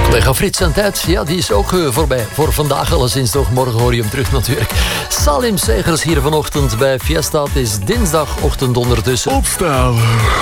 Collega Frits en tijd, ja, die is ook voorbij. Voor vandaag alleszins toch. Morgen hoor je hem terug natuurlijk. Salim Segers hier vanochtend bij Fiesta. Het is dinsdagochtend ondertussen. Opstaan.